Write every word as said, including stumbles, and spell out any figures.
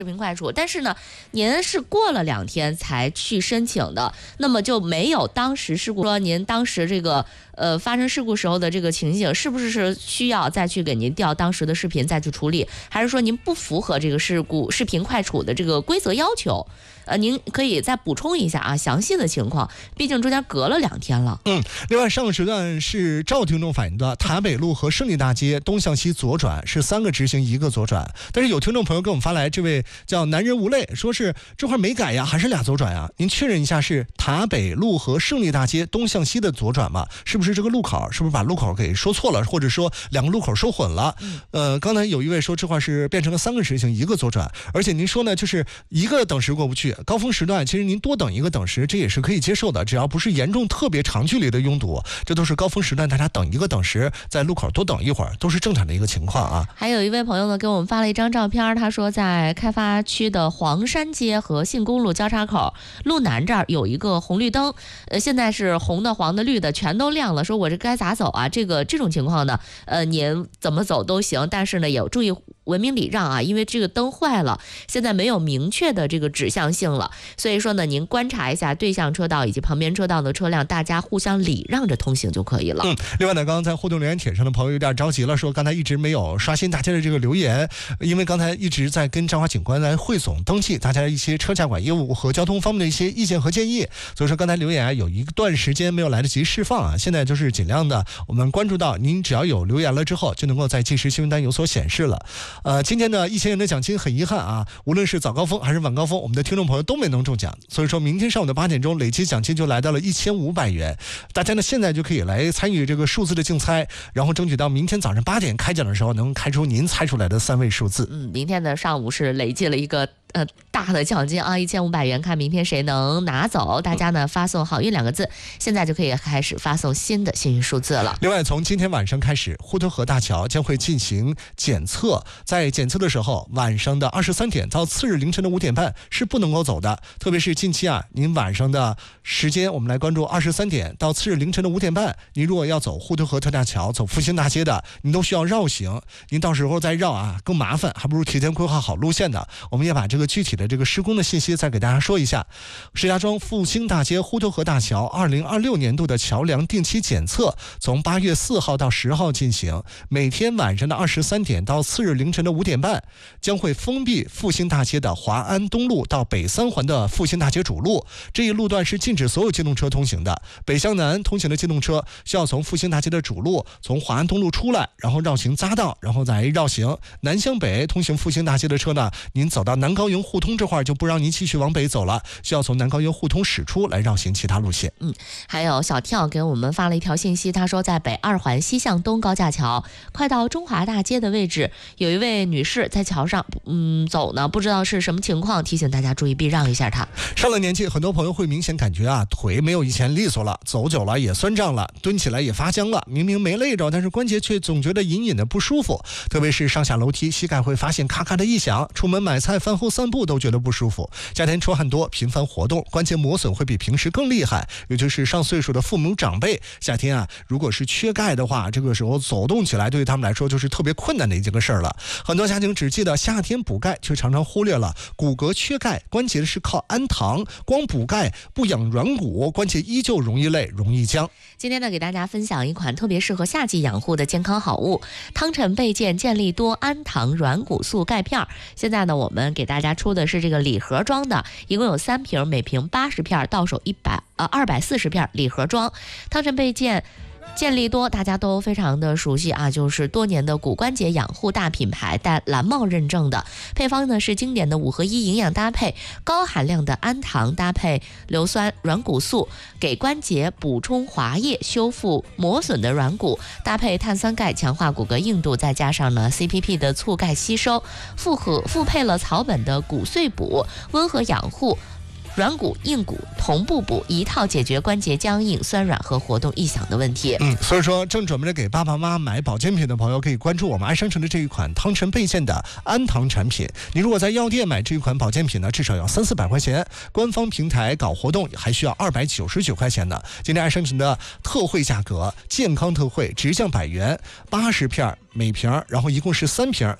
视频快处，但是呢，您是过了两天才去申请的，那么就没有当时事故说您当时这个呃发生事故时候的这个情形，是不是是需要再去给您调当时的视频再去处理，还是说您不符合这个事故视频快处的这个规则要求？呃，您可以再补充一下啊，详细的情况，毕竟中间隔了两天了。 嗯，另外上个时段是赵听众反映的，塔北路和胜利大街东向西左转是三个直行一个左转，但是有听众朋友给我们发来，这位叫男人无泪，说是这块没改呀，还是俩左转呀？您确认一下是塔北路和胜利大街东向西的左转吗？是不是这个路口？是不是把路口给说错了，或者说两个路口说混了？呃，刚才有一位说这块是变成了三个直行一个左转，而且您说呢，就是一个等时过不去。高峰时段其实您多等一个等时，这也是可以接受的，只要不是严重特别长距离的拥堵，这都是高峰时段大家等一个等时，在路口多等一会儿都是正常的一个情况啊。 还有一位朋友呢给我们发了一张照片，他说在开发区的黄山街和信公路交叉口路南这儿有一个红绿灯，呃，现在是红的黄的绿的全都亮了，说我这该咋走啊？这个这种情况呢，呃，您怎么走都行，但是呢也注意文明礼让啊，因为这个灯坏了，现在没有明确的这个指向性了，所以说呢，您观察一下对向车道以及旁边车道的车辆，大家互相礼让着通行就可以了。 嗯，另外呢，刚刚在互动留言帖上的朋友有点着急了，说刚才一直没有刷新大家的这个留言，因为刚才一直在跟张华警官来汇总登记大家一些车驾管业务和交通方面的一些意见和建议，所以说刚才留言啊有一段时间没有来得及释放啊，现在就是尽量的我们关注到您只要有留言了之后，就能够在即时新闻单有所显示了。呃，今天的一千元的奖金很遗憾啊，无论是早高峰还是晚高峰，我们的听众朋友都没能中奖，所以说明天上午的八点钟累计奖金就来到了一千五百元。大家呢现在就可以来参与这个数字的竞猜，然后争取到明天早上八点开奖的时候能开出您猜出来的三位数字。 嗯，明天的上午是累计了一个呃大的奖金啊，一千五百元，看明天谁能拿走。大家呢发送好运两个字，现在就可以开始发送新的幸运数字了。 另外，从今天晚上开始，呼沱河大桥将会进行检测，在检测的时候，晚上的二十三点到次日凌晨的五点半是不能够走的。特别是近期啊，您晚上的时间，我们来关注二十三点到次日凌晨的五点半，您如果要走呼沱河特大桥、走复兴大街的，您都需要绕行。您到时候再绕啊，更麻烦，还不如提前规划好路线的。我们也把这个具体的这个施工的信息再给大家说一下。石家庄复兴大街呼沱河大桥二零二六年度的桥梁定期检测从八月四号到十号进行，每天晚上的二十三点到次日凌晨的五点半，将会封闭复兴大街的华安东路到北三环的复兴大街主路，这一路段是禁止所有机动车通行的。北向南通行的机动车需要从复兴大街的主路从华安东路出来，然后绕行匝道，然后再绕行。南向北通行复兴大街的车呢，您走到南高营互通这块就不让您继续往北走了，需要从南高营互通驶出来绕行其他路线。 嗯，还有小跳给我们发了一条信息，他说在北二环西向东高架桥快到中华大街的位置，有一位女士在桥上嗯走呢，不知道是什么情况，提醒大家注意避让一下她。 上了年纪，很多朋友会明显感觉啊，腿没有以前利索了，走久了也酸胀了，蹲起来也发僵了，明明没累着，但是关节却总觉得隐隐的不舒服，特别是上下楼梯，膝盖会发现咔咔的异响，出门买菜、饭后散步都觉得不舒服。夏天出汗多，频繁活动，关节磨损会比平时更厉害，尤其是上岁数的父母长辈，夏天啊，如果是缺钙的话，这个时候走动起来对于他们来说就是特别困难的一件个事儿了。很多家庭只记得夏天补钙，却常常忽略了骨骼缺钙，关节是靠氨糖，光补钙不养软骨，关节依旧容易累，容易僵。 今天呢，给大家分享一款特别适合夏季养护的健康好物——汤臣倍健健力多氨糖软骨素钙片。现在呢，我们给大家出的是这个礼盒装的，一共有三瓶，每瓶八十片，到手一百呃二百四十片，礼盒装。汤臣倍健健力多大家都非常的熟悉啊，就是多年的骨关节养护大品牌，带蓝帽认证的。配方呢是经典的五合一营养搭配，高含量的氨糖搭配硫酸软骨素，给关节补充滑液，修复磨损的软骨，搭配碳酸钙强化骨骼硬度，再加上呢 C P P 的促钙吸收，复合复配了草本的骨碎补，温和养护。软骨硬骨同步补，一套解决关节僵硬、酸软和活动异响的问题。 嗯，所以说正准备着给爸爸妈妈买保健品的朋友，可以关注我们爱商城的这一款汤臣倍健的氨糖产品。你如果在药店买这一款保健品呢，至少要三四百块钱，官方平台搞活动还需要二百九十九块钱呢。今天爱商城的特惠价格，健康特惠，直降百元，八十片每瓶，然后一共是三瓶。